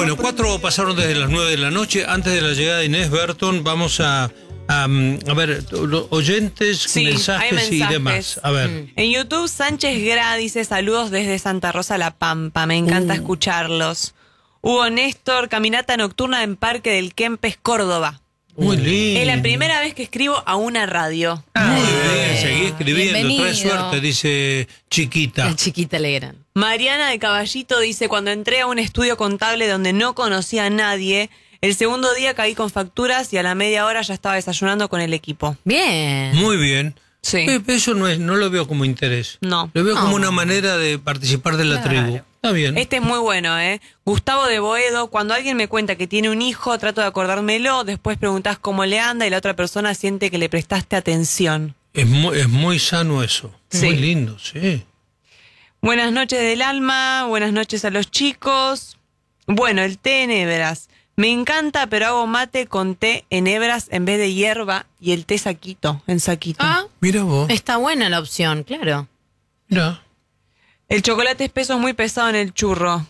Bueno, 4 pasaron desde las 9 de la noche. Antes de la llegada de Inés Berton, vamos a ver, oyentes, Sí, mensajes y demás. A ver. En YouTube, Sánchez Gra dice saludos desde Santa Rosa La Pampa. Me encanta escucharlos. Hugo Néstor, caminata nocturna en Parque del Kempes, Córdoba. Muy lindo. Es la primera vez que escribo a una radio. Muy bien, seguí escribiendo. Bienvenido. Trae suerte, dice Chiquita. La Chiquita Legrand. Mariana de Caballito dice, cuando entré a un estudio contable donde no conocía a nadie, el segundo día caí con facturas y a la media hora ya estaba desayunando con el equipo. Bien. Muy bien. Sí. Eso no lo veo como interés. No. Lo veo como una manera de participar de la tribu. Está bien. Este es muy bueno, ¿eh? Gustavo de Boedo, cuando alguien me cuenta que tiene un hijo, trato de acordármelo, después preguntás cómo le anda y la otra persona siente que le prestaste atención. Es muy sano eso. Sí. Muy lindo, sí. Buenas noches del alma, buenas noches a los chicos. Bueno, el té en hebras. Me encanta, pero hago mate con té en hebras en vez de hierba y el té saquito, en saquito. Ah, Mira vos. está buena la opción, claro. Mira. El chocolate espeso es muy pesado en el churro.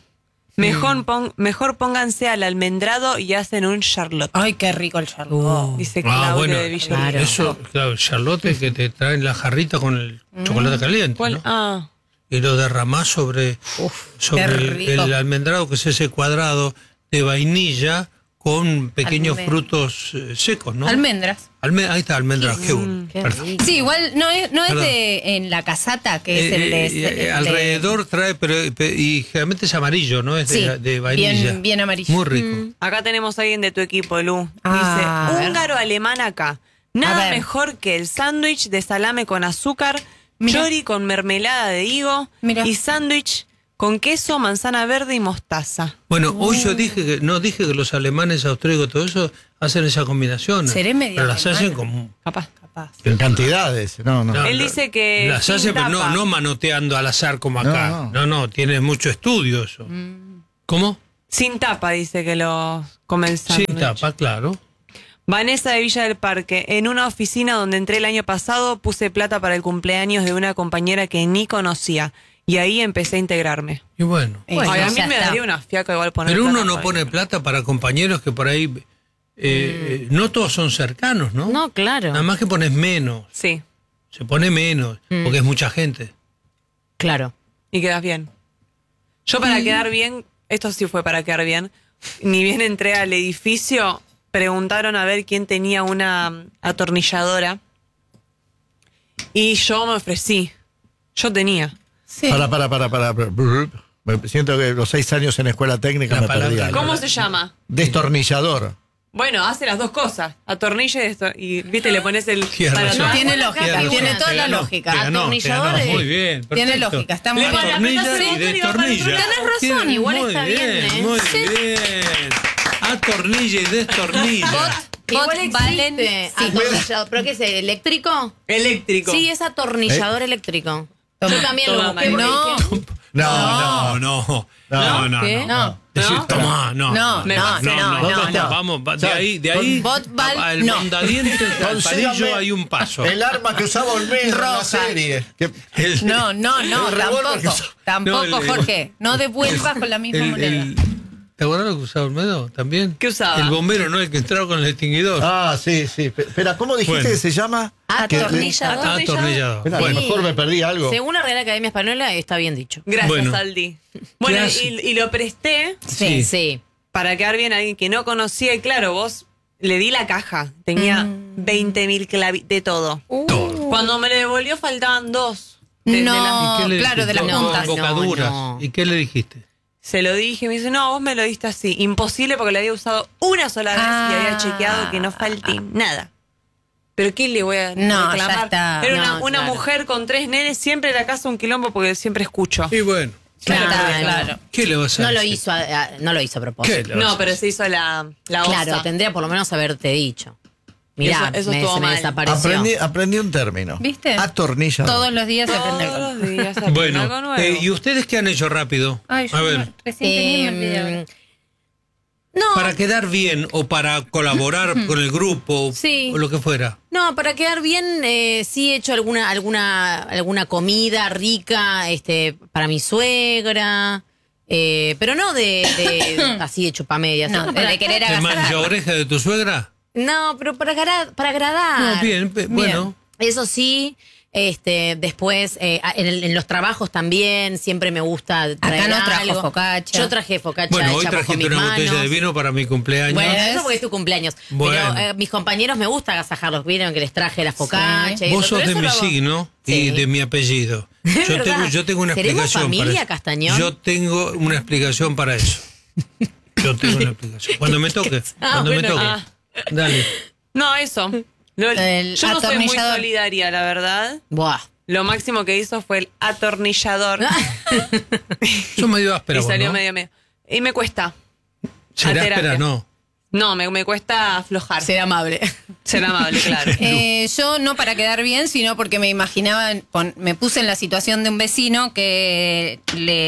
Mejor pónganse al almendrado y hacen un charlotte. Ay, qué rico el charlotte. Dice Claudio bueno, de Villa claro. eso, claro, Charlotte que te traen la jarrita con el chocolate caliente, ¿Cuál? ¿no? Ah, Y lo derramás sobre qué rico. el almendrado, que es ese cuadrado de vainilla con pequeños Almendras. frutos secos, ¿no? Almendras. Ahí está, almendras, qué bueno. Qué Perfecto. rico. Sí, igual no es Perdón. en la casata, que es el de... alrededor trae, y generalmente es amarillo, ¿no? Es Sí, de vainilla. bien amarillo. Muy rico. acá tenemos a alguien de tu equipo, Lu. Ah, a Dice, ver. húngaro-alemán acá. A Nada ver. mejor que el sándwich de salame con azúcar, Mira. chori con mermelada de higo Mira. y sándwich con queso, manzana verde y mostaza. Bueno, hoy yo dije que los alemanes, austríacos, todo eso, hacen esa combinación. Seré medio Pero las hacen alemana. como... Capaz. En cantidades, no. No, Él dice que las sin hace, pero tapa. no manoteando al azar como acá. No, tiene mucho estudio eso. ¿Cómo? Sin tapa, dice que lo comen Sin sándwich. tapa, claro. Vanessa de Villa del Parque. En una oficina donde entré el año pasado, puse plata para el cumpleaños de una compañera que ni conocía. Y ahí empecé a integrarme. Y bueno. Bueno, Ay, a mí ya me está. daría una fiaca igual poner Pero uno plata no para pone ir. plata para compañeros que por ahí... no todos son cercanos, ¿no? No, claro. Nada más que pones menos. Sí, Se pone menos, porque es mucha gente. Claro. y quedas bien. Yo para quedar bien, esto sí fue para quedar bien, ni bien entré al edificio, preguntaron a ver quién tenía una atornilladora y yo me ofrecí. Yo tenía. Sí. Para. Me siento que los 6 años en escuela técnica La me perdí palabra- algo. ¿Cómo se llama? Destornillador. Bueno, hace las dos cosas. Atornilla y viste, le pones el... Tienes para razón. atrás. Tiene lógica, Tienes tiene razón, toda te la ganó, lógica. te ganó, Atornillador te ganó. es- Muy bien, Tiene perfecto. lógica, está muy Le bien. van a Atornilla apretar y el botón y va a destornilla. para Tenés razón, Tiene- igual muy está bien, Muy Sí. bien. Atornilla y destornilla. Igual Bot valen valen- sí. atornillador. ¿Pero qué es? ¿Eléctrico? Eléctrico. Sí, es atornillador eléctrico. Toma, Yo también toma, lo busqué. María. No, No. ¿Qué? No. Decir, ¿No? tomá, no. No, Me no, pasé. no. Vamos, de ahí Bot val- al no. mondadientes al Consígame palillo hay un paso. El arma que usaba Olmedo en la Roja. serie. No, El revólver que tampoco. usó. Tampoco, No, Jorge. No devuelvas con la misma moneda. ¿Te acuerdas lo que usaba Olmedo también? ¿Qué usaba? El bombero, ¿no? El que entraba con el extinguidor. Ah, sí. Espera, ¿cómo dijiste Bueno. que se llama? Atornillador. Atornillador. Espera, a Bueno, lo mejor me perdí algo. Según la Real Academia Española, está bien dicho. Gracias, Bueno. Aldi. Bueno, ¿Qué hace? y lo presté Sí. Sí. para quedar bien a alguien que no conocía. Y claro, vos le di la caja. Tenía 20.000 claves de todo. Cuando me lo devolvió faltaban 2. No, ¿y qué le claro, de las dijiste? puntas. Bocaduras. No. ¿Y qué le dijiste? Se lo dije, me dice, no, vos me lo diste así. Imposible porque lo había usado una sola vez y había chequeado que no falte nada. ¿Pero qué le voy a No, reclamar? ya está. Era No, una claro. mujer con 3 nenes, siempre en la casa un quilombo porque siempre escucho. Y bueno, Claro. ¿qué le vas a No lo hacer? hizo no lo hizo a ¿Qué propósito. le vas a No, pero se hizo la Claro, osa. tendría por lo menos haberte dicho. Mirá, Eso estuvo se me mal. desapareció. Aprendí un término. ¿Viste? Atornillador. Todos los días se aprende Todos algo. los días aprendo Bueno, algo nuevo. ¿y ustedes qué han hecho rápido? Ay, yo a ver, recién tenía y me olvidé ahora. No, para quedar bien o para colaborar con el grupo Sí. o lo que fuera. no, para quedar bien, sí he hecho alguna comida rica, para mi suegra. Pero no de así de chupamedias. No, de querer ¿Te agasajar. mancha oreja de tu suegra? No, pero para agradar. No, bien, bueno. Eso sí, después en los trabajos también siempre me gusta traer Acá no trajo algo. focaccia. Yo traje focaccia Bueno, hoy hecha con trajiste mis una botella manos. de vino para mi cumpleaños. Bueno, eso porque es tu cumpleaños. Bueno. Pero mis compañeros me gusta agasajarlos. Vieron que les traje la focaccia. y Vos eso, sos pero de eso mi lo hago. signo y Sí. de mi apellido. Es verdad. Yo tengo una ¿Seremos explicación familia, para eso. Castañón? Yo tengo una explicación para eso. Yo tengo una explicación. Cuando me toque. Cuando me bueno. toque. Dale. No, eso. El Yo no soy muy atornillador. solidaria, la verdad. Buah. Lo máximo que hizo fue el atornillador. Yo medio áspera, Y vos, salió ¿no? medio. Y me cuesta. ¿Será a terapia. áspera? No. No, me cuesta aflojar. Ser amable. Ser amable, claro. Yo no para quedar bien, sino porque me imaginaba, me puse en la situación de un vecino que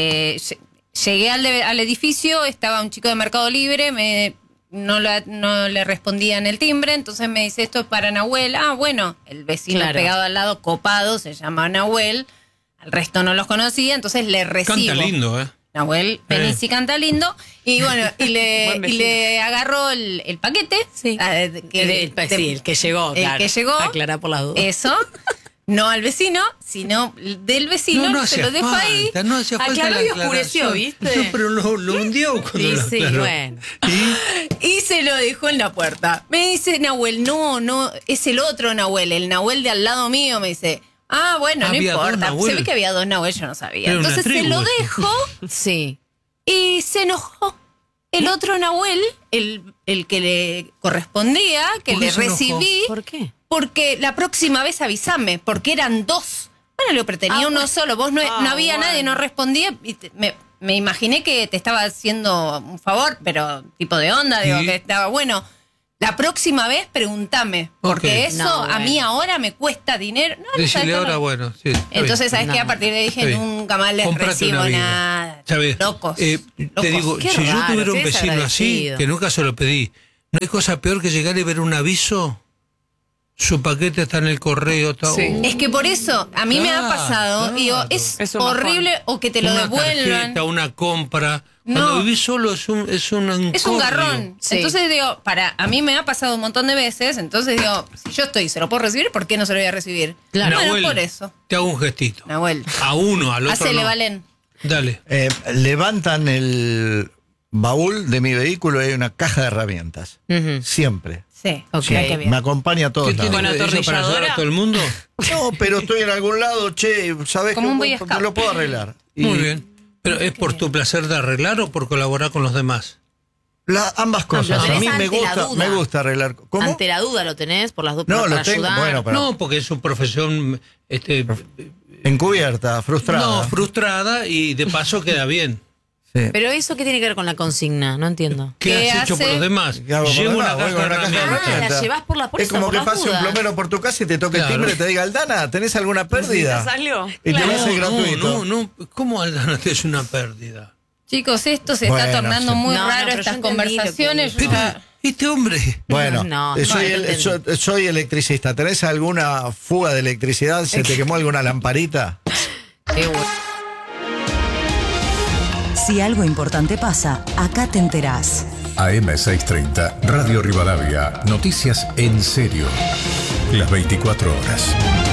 llegué al edificio, estaba un chico de Mercado Libre, no le respondía en el timbre, entonces me dice, esto es para Nahuel. Ah, bueno, el vecino Claro. pegado al lado, copado, se llama Nahuel, al resto no los conocía, entonces le recibo. Canta lindo, ¿eh? Nahuel Penisi canta lindo. Y bueno, Buen y vecino. le agarró el paquete. Sí. Que el que llegó, el claro. que llegó. Aclarar por las dudas. Eso. No al vecino, sino del vecino. No se hacía lo dejo ahí. falta, no hacía falta Aclaró la y oscureció, aclaración. ¿viste? No, pero lo hundió cuando Sí, lo sí, aclaró. bueno. Y se lo dejó en la puerta. Me dice Nahuel, no, es el otro Nahuel, el Nahuel de al lado mío. Me dice, ah, bueno, Había no dos importa. Nahuel. Se ve que había dos Nahuel, yo no sabía. Era una Entonces se tribu lo eso. dejo Sí. y se enojó. El otro Nahuel, el que le correspondía, que ¿Por qué le se enojó? recibí, ¿Por qué? porque la próxima vez avísame, porque eran dos. Bueno, le digo, pero tenía uno solo, vos no había bueno. nadie, no respondía. Y me imaginé que te estaba haciendo un favor, pero tipo de onda, digo, Sí. que estaba bueno. La próxima vez pregúntame, porque Ok. eso No, a mí bueno. ahora me cuesta dinero. No, Decile ¿sabes qué? ahora, No. bueno. Sí, está Entonces, bien. ¿sabes qué? A No. partir de ahí dije, Está bien. nunca más les Cómprate recibo una vida. nada. ¿Sabes? Locos. Te locos. digo, Qué si yo raro, tuviera un qué vecino así, desagradecido. que nunca se lo pedí, ¿no hay cosa peor que llegar y ver un aviso? Su paquete está en el correo. Está, Sí. Es que por eso, a mí me ha pasado, Claro. digo, es Es un bajón. horrible o que te lo una devuelvan. tarjeta, una compra. No. Cuando vivís solo es un Es un encordio. garrón. Sí. Entonces digo, a mí me ha pasado un montón de veces, entonces digo, si yo estoy y se lo puedo recibir, ¿por qué no se lo voy a recibir? Claro. Bueno, Nahuel, por eso. Te hago un gestito. Nahuel. A uno, al otro Hacele, no. Valen. Dale. Levantan el baúl de mi vehículo y hay una caja de herramientas. Ujú. Siempre. Sí, Ok. mira qué bien. Me acompaña a todos ¿Qué tiene lados. Bueno, eso para ayudar a atornilladora. todo el mundo? No, pero estoy en algún lado, che, ¿sabés Como un Boy que Scout. lo puedo arreglar? Y Muy bien. ¿Pero es por tu placer de arreglar o por colaborar con los demás? Ambas cosas. lo A tenés mí me ante la gusta, duda. me gusta arreglar. ¿Cómo? Ante la duda lo tenés por las dudas. No, para lo tengo. ayudar. Bueno, pero No, porque es su profesión encubierta, frustrada. no, frustrada y de paso queda bien. Sí. Pero eso qué tiene que ver con la consigna, no entiendo. ¿Qué ¿Qué has hecho hace? por los demás? ¿Qué hago por Llevo los una demás? Voy caja con de una caja de herramientas. herramientas. la llevas por la- por Es eso, como por que las pase un dudas. plomero por tu casa y te toque Claro. el timbre y te diga, Aldana, ¿tenés alguna pérdida? ¿Necesitas algo? Y te Claro. lo hace gratuito. No. ¿Cómo Aldana te es una pérdida? Chicos, esto se Bueno, está tornando sí. muy No, no, raro, pero estas yo entendí lo que conversaciones. dijo. Yo ya- Este hombre. Bueno, No, soy, no entendí. soy electricista. ¿Tenés alguna fuga de electricidad? ¿Se te quemó alguna lamparita? Qué bueno. Si algo importante pasa, acá te enterás. AM630, Radio Rivadavia, noticias en serio. Las 24 horas.